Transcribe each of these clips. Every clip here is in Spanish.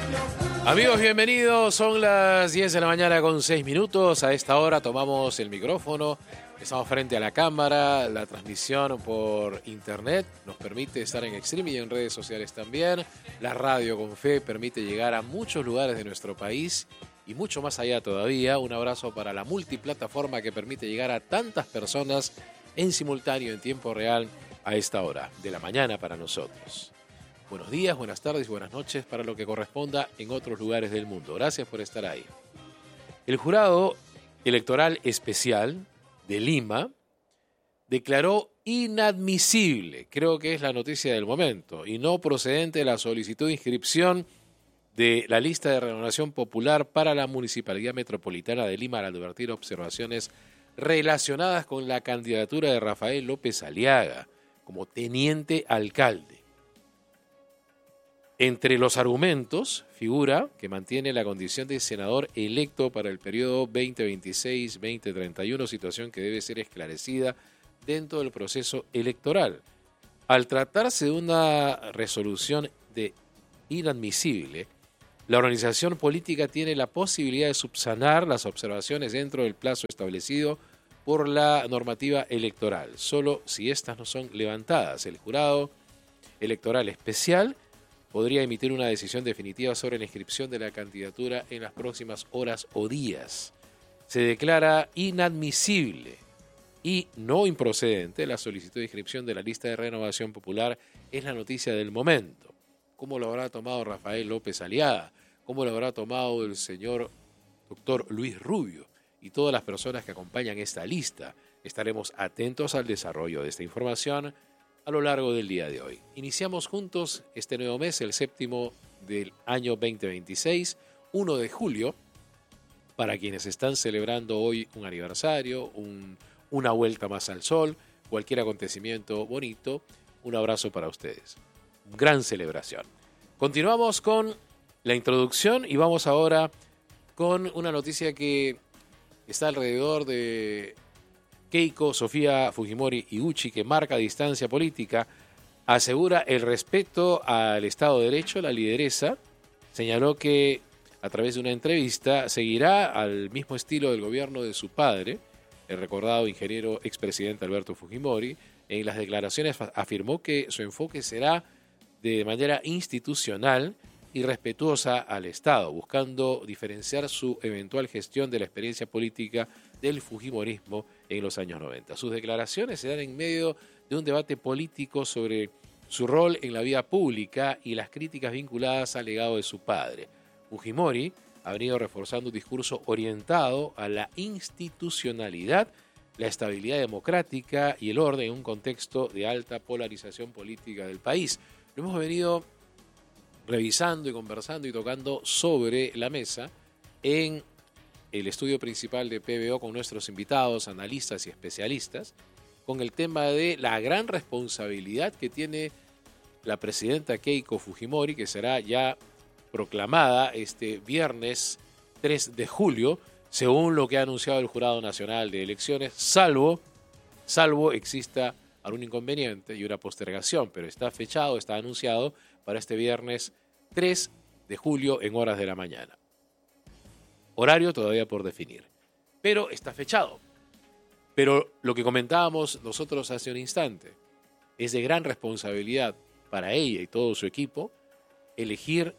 Amigos, bienvenidos. Son las 10 de la mañana con 6 minutos. A esta hora tomamos el micrófono. Estamos frente a la cámara. La transmisión por internet nos permite estar en streaming y en redes sociales también. La radio con fe permite llegar a muchos lugares de nuestro país y mucho más allá todavía. Un abrazo para la multiplataforma que permite llegar a tantas personas en simultáneo, en tiempo real, a esta hora de la mañana para nosotros. Buenos días, buenas tardes y buenas noches para lo que corresponda en otros lugares del mundo. Gracias por estar ahí. El Jurado Electoral Especial de Lima declaró inadmisible, creo que es la noticia del momento, y no procedente de la solicitud de inscripción de la lista de renovación popular para la Municipalidad Metropolitana de Lima al advertir observaciones relacionadas con la candidatura de Rafael López Aliaga como teniente alcalde. Entre los argumentos figura que mantiene la condición de senador electo para el periodo 2026-2031, situación que debe ser esclarecida dentro del proceso electoral. Al tratarse de una resolución de inadmisible, la organización política tiene la posibilidad de subsanar las observaciones dentro del plazo establecido por la normativa electoral, solo si estas no son levantadas. El Jurado Electoral Especial podría emitir una decisión definitiva sobre la inscripción de la candidatura en las próximas horas o días. Se declara inadmisible y no improcedente la solicitud de inscripción de la lista de renovación popular. Es la noticia del momento. ¿Cómo lo habrá tomado Rafael López Aliaga? ¿Cómo lo habrá tomado el señor doctor Luis Rubio y todas las personas que acompañan esta lista? Estaremos atentos al desarrollo de esta información a lo largo del día de hoy. Iniciamos juntos este nuevo mes, el séptimo del año 2026, 1 de julio, para quienes están celebrando hoy un aniversario, una vuelta más al sol, cualquier acontecimiento bonito, un abrazo para ustedes. Gran celebración. Continuamos con la introducción y vamos ahora con una noticia que está alrededor de Keiko Sofía Fujimori Iguchi, que marca distancia política, asegura el respeto al Estado de Derecho. La lideresa señaló que a través de una entrevista seguirá al mismo estilo del gobierno de su padre, el recordado ingeniero expresidente Alberto Fujimori. En las declaraciones afirmó que su enfoque será de manera institucional y respetuosa al Estado, buscando diferenciar su eventual gestión de la experiencia política del fujimorismo en los años 90. Sus declaraciones se dan en medio de un debate político sobre su rol en la vida pública y las críticas vinculadas al legado de su padre. Fujimori ha venido reforzando un discurso orientado a la institucionalidad, la estabilidad democrática y el orden en un contexto de alta polarización política del país. Lo hemos venido revisando y conversando y tocando sobre la mesa en el estudio principal de PBO con nuestros invitados, analistas y especialistas, con el tema de la gran responsabilidad que tiene la presidenta Keiko Fujimori, que será ya proclamada este viernes 3 de julio, según lo que ha anunciado el Jurado Nacional de Elecciones, salvo exista algún inconveniente y una postergación, pero está fechado, está anunciado para este viernes 3 de julio en horas de la mañana. Horario todavía por definir, pero está fechado. Pero lo que comentábamos nosotros hace un instante, es de gran responsabilidad para ella y todo su equipo elegir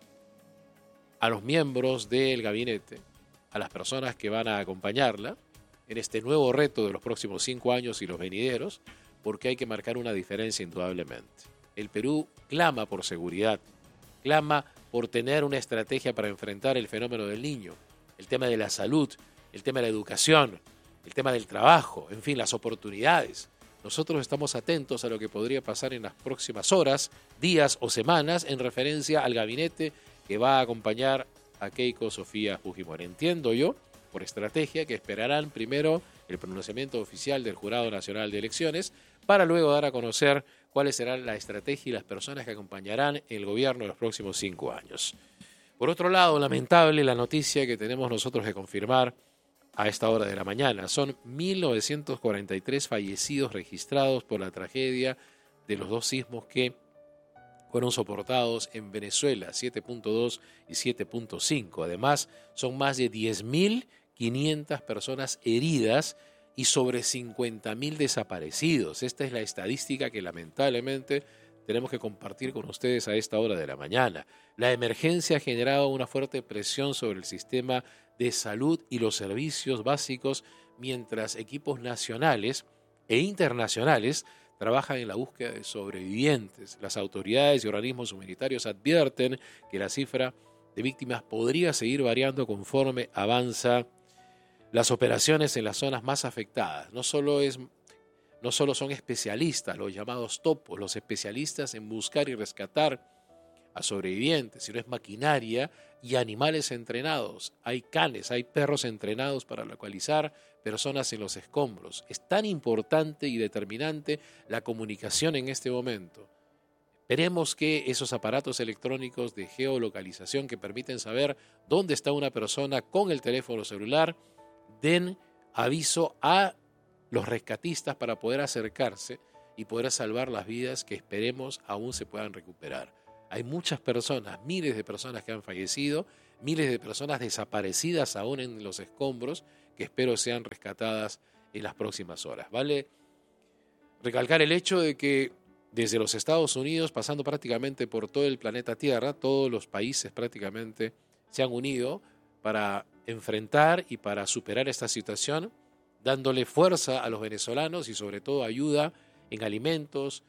a los miembros del gabinete, a las personas que van a acompañarla en este nuevo reto de los próximos 5 años y los venideros, porque hay que marcar una diferencia indudablemente. El Perú clama por seguridad, clama por tener una estrategia para enfrentar el fenómeno del niño, el tema de la salud, el tema de la educación, el tema del trabajo, en fin, las oportunidades. Nosotros estamos atentos a lo que podría pasar en las próximas horas, días o semanas en referencia al gabinete que va a acompañar a Keiko Sofía Fujimori. Entiendo yo, por estrategia, que esperarán primero el pronunciamiento oficial del Jurado Nacional de Elecciones para luego dar a conocer cuáles serán la estrategia y las personas que acompañarán el gobierno en los próximos 5 años. Por otro lado, lamentable la noticia que tenemos nosotros que confirmar a esta hora de la mañana. Son 1.943 fallecidos registrados por la tragedia de los 2 sismos que fueron soportados en Venezuela, 7.2 y 7.5. Además, son más de 10.500 personas heridas y sobre 50.000 desaparecidos. Esta es la estadística que lamentablemente tenemos que compartir con ustedes a esta hora de la mañana. La emergencia ha generado una fuerte presión sobre el sistema de salud y los servicios básicos, mientras equipos nacionales e internacionales trabajan en la búsqueda de sobrevivientes. Las autoridades y organismos humanitarios advierten que la cifra de víctimas podría seguir variando conforme avanza las operaciones en las zonas más afectadas. No solo son especialistas, los llamados topos, los especialistas en buscar y rescatar a sobrevivientes, sino es maquinaria y animales entrenados. Hay canes, hay perros entrenados para localizar personas en los escombros. Es tan importante y determinante la comunicación en este momento. Esperemos que esos aparatos electrónicos de geolocalización que permiten saber dónde está una persona con el teléfono celular den aviso a los rescatistas para poder acercarse y poder salvar las vidas que esperemos aún se puedan recuperar. Hay muchas personas, miles de personas que han fallecido, miles de personas desaparecidas aún en los escombros que espero sean rescatadas en las próximas horas. Vale recalcar el hecho de que desde los Estados Unidos, pasando prácticamente por todo el planeta Tierra, todos los países prácticamente se han unido para enfrentar y para superar esta situación, dándole fuerza a los venezolanos y sobre todo ayuda en alimentos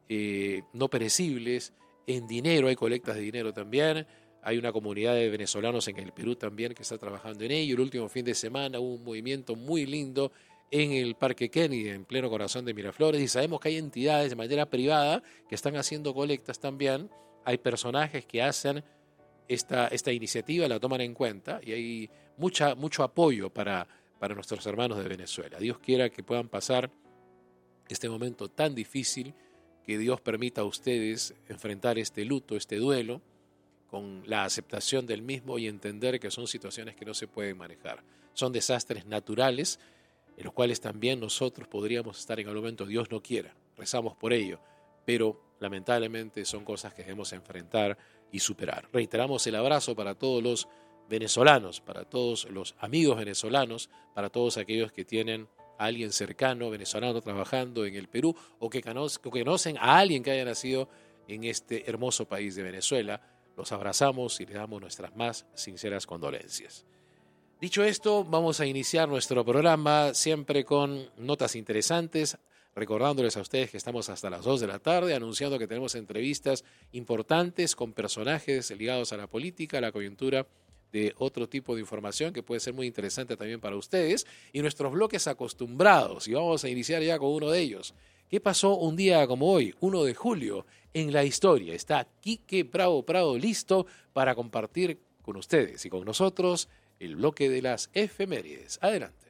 no perecibles, en dinero, hay colectas de dinero también. Hay una comunidad de venezolanos en el Perú también que está trabajando en ello. El último fin de semana hubo un movimiento muy lindo en el Parque Kennedy, en pleno corazón de Miraflores, y sabemos que hay entidades de manera privada que están haciendo colectas también. Hay personajes que hacen esta iniciativa, la toman en cuenta, y hay mucho apoyo para nuestros hermanos de Venezuela. Dios quiera que puedan pasar este momento tan difícil, que Dios permita a ustedes enfrentar este luto, este duelo, con la aceptación del mismo y entender que son situaciones que no se pueden manejar. Son desastres naturales en los cuales también nosotros podríamos estar en algún momento, Dios no quiera, rezamos por ello, pero lamentablemente son cosas que debemos enfrentar y superar. Reiteramos el abrazo para todos los venezolanos, para todos los amigos venezolanos, para todos aquellos que tienen a alguien cercano venezolano trabajando en el Perú o que conocen a alguien que haya nacido en este hermoso país de Venezuela. Los abrazamos y les damos nuestras más sinceras condolencias. Dicho esto, vamos a iniciar nuestro programa siempre con notas interesantes, recordándoles a ustedes que estamos hasta las 2 de la tarde, anunciando que tenemos entrevistas importantes con personajes ligados a la política, a la coyuntura, de otro tipo de información que puede ser muy interesante también para ustedes, y nuestros bloques acostumbrados, y vamos a iniciar ya con uno de ellos. ¿Qué pasó un día como hoy, 1 de julio, en la historia? Está Quique Bravo Prado listo para compartir con ustedes y con nosotros el bloque de las efemérides. Adelante.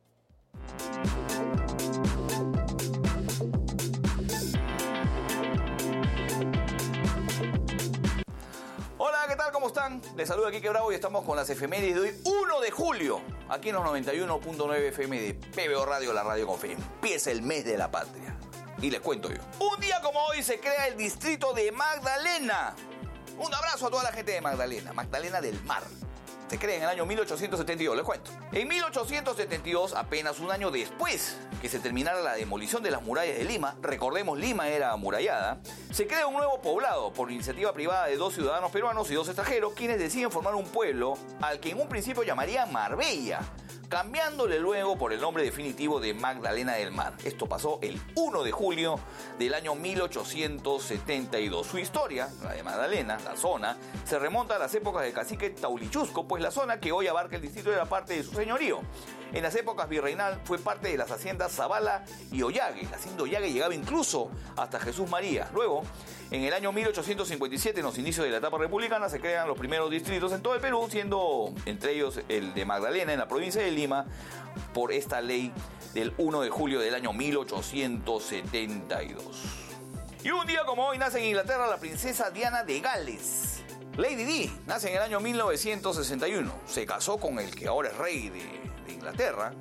Hola, ¿qué tal? ¿Cómo están? Les saluda Quique Bravo y estamos con las efemérides de hoy, 1 de julio, aquí en los 91.9 FM de PBO Radio, la radio con fe. Empieza el mes de la patria. Y les cuento yo. Un día como hoy se crea el distrito de Magdalena. Un abrazo a toda la gente de Magdalena, Magdalena del Mar. Se crea en el año 1872, les cuento. En 1872, apenas un año después que se terminara la demolición de las murallas de Lima, recordemos, Lima era amurallada, se crea un nuevo poblado por iniciativa privada de 2 ciudadanos peruanos y 2 extranjeros, quienes deciden formar un pueblo al que en un principio llamarían Marbella, cambiándole luego por el nombre definitivo de Magdalena del Mar. Esto pasó el 1 de julio del año 1872. Su historia, la de Magdalena, la zona, se remonta a las épocas del cacique Taulichusco, pues la zona que hoy abarca el distrito era parte de su señorío. En las épocas virreinal fue parte de las haciendas Zavala y Ollague. La hacienda Ollague llegaba incluso hasta Jesús María. Luego, en el año 1857, en los inicios de la etapa republicana, se crean los primeros distritos en todo el Perú, siendo entre ellos el de Magdalena, en la provincia de Lima, por esta ley del 1 de julio del año 1872. Y un día como hoy nace en Inglaterra la princesa Diana de Gales. Lady Di nace en el año 1961. Se casó con el que ahora es rey de Inglaterra,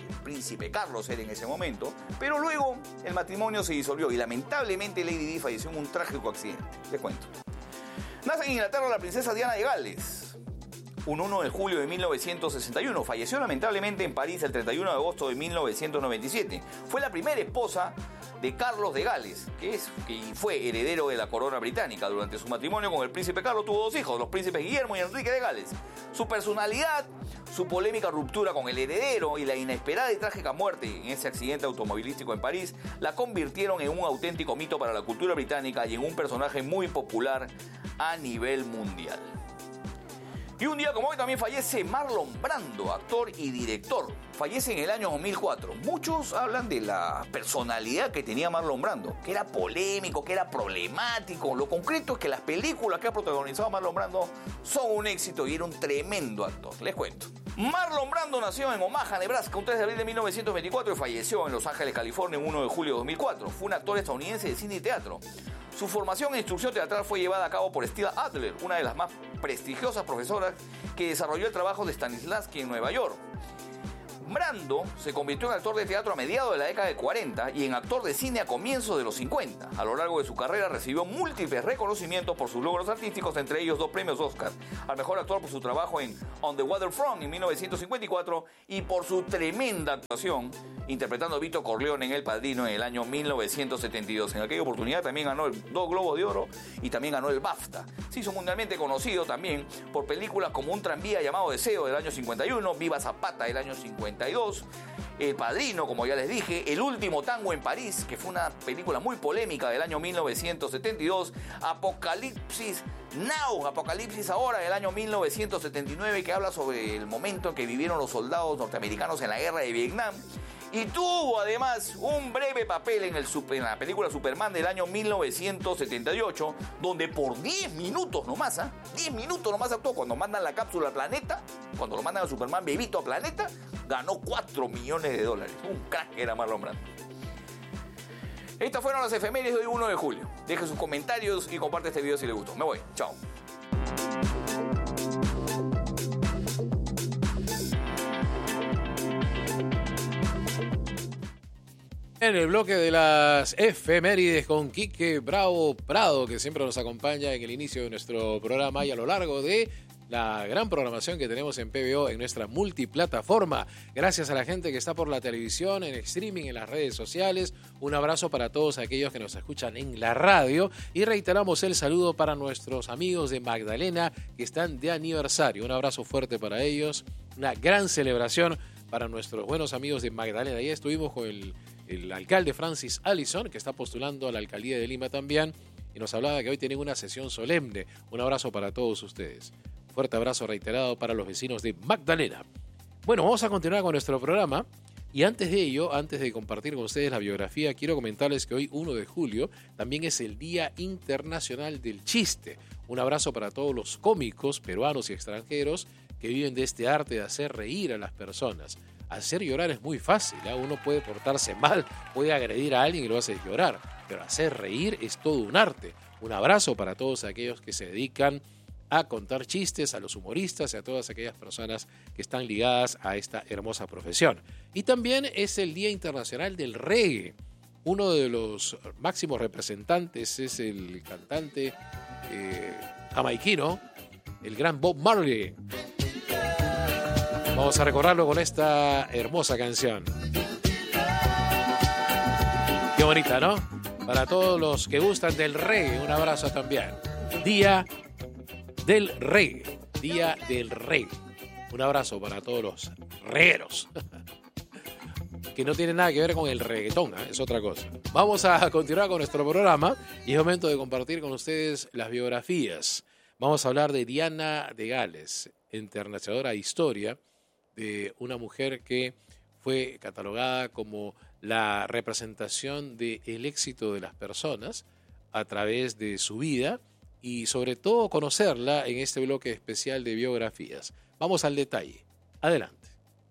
príncipe Carlos era en ese momento, pero luego el matrimonio se disolvió y lamentablemente Lady Di falleció en un trágico accidente. Les cuento. Nace en Inglaterra la princesa Diana de Gales, un 1 de julio de 1961. Falleció lamentablemente en París el 31 de agosto de 1997. Fue la primera esposa de Carlos de Gales, que fue heredero de la corona británica. Durante su matrimonio con el príncipe Carlos tuvo 2 hijos, los príncipes Guillermo y Enrique de Gales. Su personalidad, su polémica ruptura con el heredero y la inesperada y trágica muerte en ese accidente automovilístico en París la convirtieron en un auténtico mito para la cultura británica y en un personaje muy popular a nivel mundial. Y un día como hoy también fallece Marlon Brando, actor y director. Fallece en el año 2004. Muchos hablan de la personalidad que tenía Marlon Brando, que era polémico, que era problemático. Lo concreto es que las películas que ha protagonizado Marlon Brando son un éxito y era un tremendo actor. Les cuento. Marlon Brando nació en Omaha, Nebraska, un 3 de abril de 1924 y falleció en Los Ángeles, California, un 1 de julio de 2004. Fue un actor estadounidense de cine y teatro. Su formación en instrucción teatral fue llevada a cabo por Stella Adler, una de las más prestigiosas profesoras que desarrolló el trabajo de Stanislavski en Nueva York. Brando se convirtió en actor de teatro a mediados de la década de 40 y en actor de cine a comienzos de los 50. A lo largo de su carrera recibió múltiples reconocimientos por sus logros artísticos, entre ellos 2 premios Oscar al mejor actor por su trabajo en On the Waterfront en 1954 y por su tremenda actuación interpretando a Vito Corleone en El Padrino en el año 1972. En aquella oportunidad también ganó 2 Globos de Oro y también ganó el BAFTA. Se hizo mundialmente conocido también por películas como Un tranvía llamado Deseo del año 51, Viva Zapata del año 52, El Padrino, como ya les dije, El último tango en París, que fue una película muy polémica del año 1972, Apocalipsis Now, Apocalipsis Ahora del año 1979, que habla sobre el momento en que vivieron los soldados norteamericanos en la guerra de Vietnam. Y tuvo además un breve papel en la película Superman del año 1978, donde por 10 minutos nomás, 10 minutos nomás actuó cuando mandan la cápsula al planeta, cuando lo mandan a Superman bebito al planeta, ganó $4 millones. Un crack era Marlon Brando. Estas fueron las efemérides de hoy 1 de julio. Deje sus comentarios y comparte este video si le gustó. Me voy. Chao. En el bloque de las efemérides con Quique Bravo Prado, que siempre nos acompaña en el inicio de nuestro programa y a lo largo de la gran programación que tenemos en PBO en nuestra multiplataforma. Gracias a la gente que está por la televisión, en streaming, en las redes sociales. Un abrazo para todos aquellos que nos escuchan en la radio y reiteramos el saludo para nuestros amigos de Magdalena que están de aniversario. Un abrazo fuerte para ellos. Una gran celebración para nuestros buenos amigos de Magdalena. Ya estuvimos con el alcalde Francis Allison, que está postulando a la alcaldía de Lima también, y nos hablaba que hoy tienen una sesión solemne. Un abrazo para todos ustedes. Fuerte abrazo reiterado para los vecinos de Magdalena. Bueno, vamos a continuar con nuestro programa. Y antes de ello, antes de compartir con ustedes la biografía, quiero comentarles que hoy, 1 de julio, también es el Día Internacional del Chiste. Un abrazo para todos los cómicos peruanos y extranjeros que viven de este arte de hacer reír a las personas. Hacer llorar es muy fácil, ¿eh? Uno puede portarse mal, puede agredir a alguien y lo hace llorar, pero hacer reír es todo un arte. Un abrazo para todos aquellos que se dedican a contar chistes, a los humoristas y a todas aquellas personas que están ligadas a esta hermosa profesión. Y también es el Día Internacional del Reggae. Uno de los máximos representantes es el cantante jamaiquino, el gran Bob Marley. Vamos a recordarlo con esta hermosa canción. Qué bonita, ¿no? Para todos los que gustan del reggae, un abrazo también. Día del reggae. Día del reggae. Un abrazo para todos los regueros. Que no tiene nada que ver con el reggaetón, ¿eh? Es otra cosa. Vamos a continuar con nuestro programa y es momento de compartir con ustedes las biografías. Vamos a hablar de Diana de Gales, enternecedora historia de una mujer que fue catalogada como la representación del éxito de las personas a través de su vida y sobre todo conocerla en este bloque especial de biografías. Vamos al detalle. Adelante.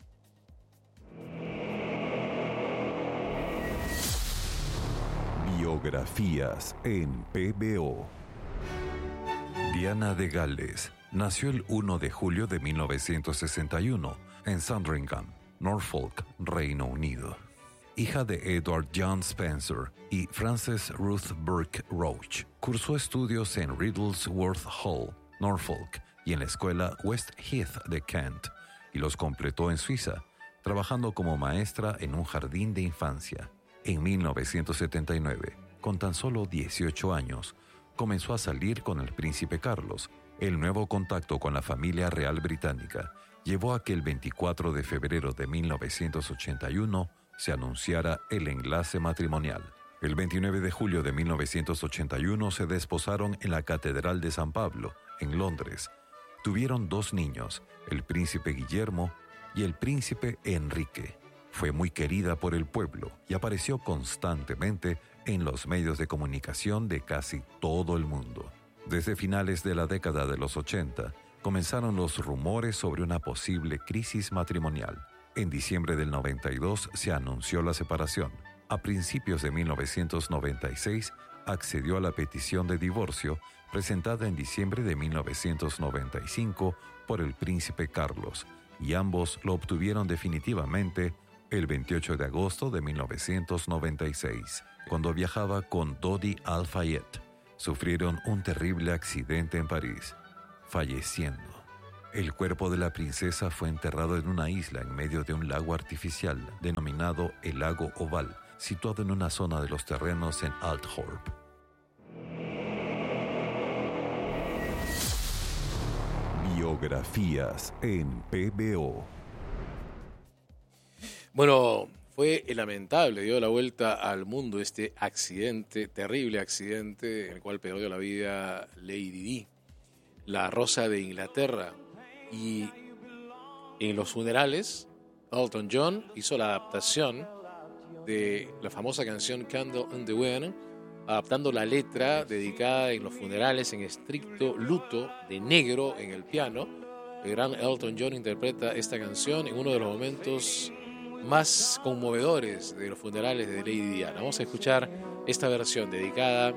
Biografías en PBO. Diana de Gales nació el 1 de julio de 1961 en Sandringham, Norfolk, Reino Unido. Hija de Edward John Spencer y Frances Ruth Burke Roach, cursó estudios en Riddlesworth Hall, Norfolk, y en la escuela West Heath de Kent, y los completó en Suiza, trabajando como maestra en un jardín de infancia. En 1979, con tan solo 18 años, comenzó a salir con el príncipe Carlos. El nuevo contacto con la familia real británica llevó a que el 24 de febrero de 1981 se anunciara el enlace matrimonial. El 29 de julio de 1981 se desposaron en la Catedral de San Pablo, en Londres. Tuvieron 2 niños, el príncipe Guillermo y el príncipe Enrique. Fue muy querida por el pueblo y apareció constantemente en los medios de comunicación de casi todo el mundo. Desde finales de la década de los 80, comenzaron los rumores sobre una posible crisis matrimonial. En diciembre del 92 se anunció la separación. A principios de 1996 accedió a la petición de divorcio presentada en diciembre de 1995 por el príncipe Carlos, y ambos lo obtuvieron definitivamente el 28 de agosto de 1996, cuando viajaba con Dodi Al-Fayed. Sufrieron un terrible accidente en París, falleciendo. El cuerpo de la princesa fue enterrado en una isla en medio de un lago artificial denominado el Lago Oval, situado en una zona de los terrenos en Althorp. Biografías en PBO. Bueno, fue lamentable, dio la vuelta al mundo este accidente, terrible accidente, en el cual perdió la vida Lady Di, la Rosa de Inglaterra. Y en los funerales, Elton John hizo la adaptación de la famosa canción Candle in the Wind, adaptando la letra dedicada en los funerales en estricto luto de negro en el piano. El gran Elton John interpreta esta canción en uno de los momentos más conmovedores de los funerales de Lady Diana. Vamos a escuchar esta versión dedicada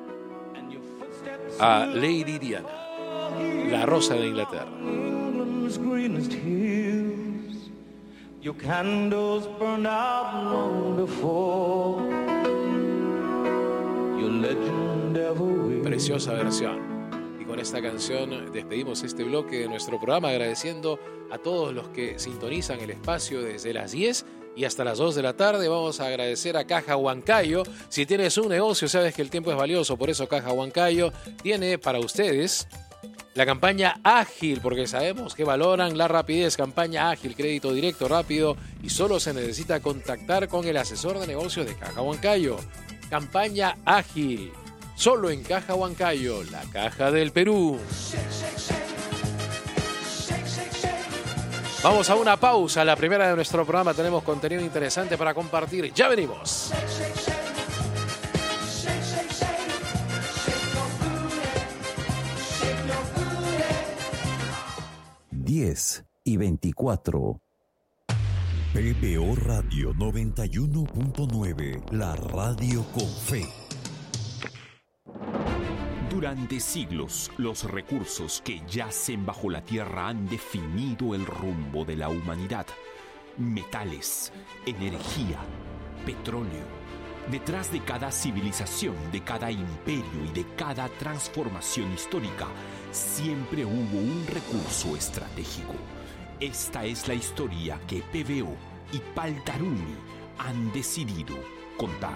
a Lady Diana, la Rosa de Inglaterra. Your candles burned out long before. Your legend ever will. Preciosa versión. Y con esta canción despedimos este bloque de nuestro programa, agradeciendo a todos los que sintonizan el espacio desde las 10 y hasta las 2 de la tarde. Vamos a agradecer a Caja Huancayo. Si tienes un negocio, sabes que el tiempo es valioso, por eso Caja Huancayo tiene para ustedes la campaña ágil, porque sabemos que valoran la rapidez. Campaña ágil, crédito directo, rápido, y solo se necesita contactar con el asesor de negocios de Caja Huancayo. Campaña ágil, solo en Caja Huancayo, la caja del Perú. Vamos a una pausa, la primera de nuestro programa. Tenemos contenido interesante para compartir. Ya venimos. 10:24. PBO Radio 91.9, la radio con fe. Durante siglos, los recursos que yacen bajo la tierra han definido el rumbo de la humanidad. Metales, energía, petróleo. Detrás de cada civilización, de cada imperio y de cada transformación histórica, siempre hubo un recurso estratégico. Esta es la historia que PBO y Paltaruni han decidido contar.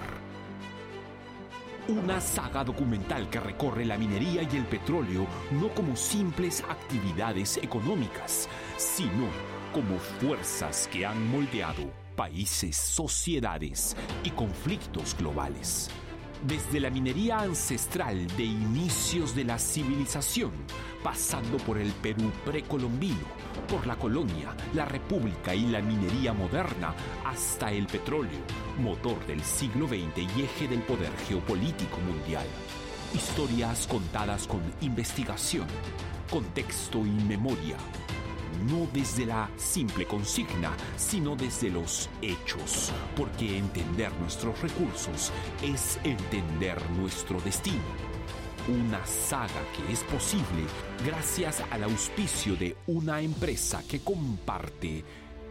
Una saga documental que recorre la minería y el petróleo no como simples actividades económicas, sino como fuerzas que han moldeado países, sociedades y conflictos globales. Desde la minería ancestral de inicios de la civilización, pasando por el Perú precolombino, por la colonia, la república y la minería moderna, hasta el petróleo, motor del siglo XX y eje del poder geopolítico mundial. Historias contadas con investigación, contexto y memoria. No desde la simple consigna, sino desde los hechos, porque entender nuestros recursos es entender nuestro destino. Una saga que es posible gracias al auspicio de una empresa que comparte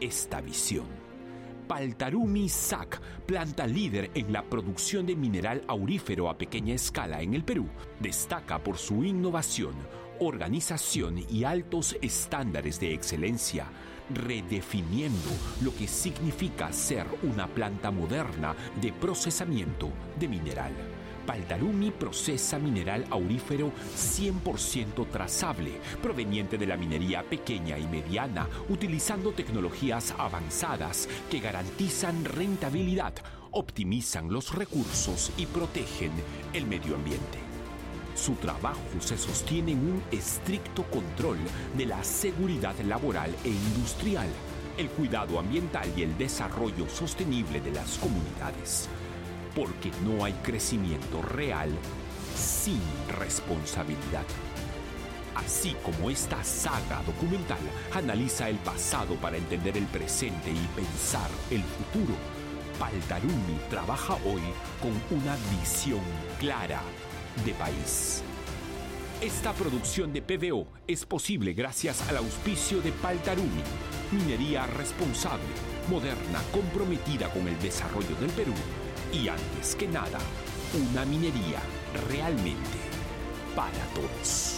esta visión. Paltarumi SAC, planta líder en la producción de mineral aurífero a pequeña escala en el Perú, destaca por su innovación, organización y altos estándares de excelencia, redefiniendo lo que significa ser una planta moderna de procesamiento de mineral. Paltarumi procesa mineral aurífero 100% trazable, proveniente de la minería pequeña y mediana, utilizando tecnologías avanzadas que garantizan rentabilidad, optimizan los recursos y protegen el medio ambiente. Su trabajo se sostiene en un estricto control de la seguridad laboral e industrial, el cuidado ambiental y el desarrollo sostenible de las comunidades. Porque no hay crecimiento real sin responsabilidad. Así como esta saga documental analiza el pasado para entender el presente y pensar el futuro, Paltarumi trabaja hoy con una visión clara de país. Esta producción de PBO es posible gracias al auspicio de Paltarumi, minería responsable, moderna, comprometida con el desarrollo del Perú y, antes que nada, una minería realmente para todos.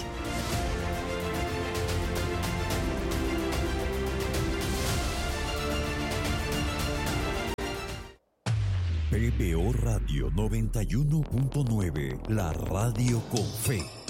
PBO Radio 91.9, la radio con fe.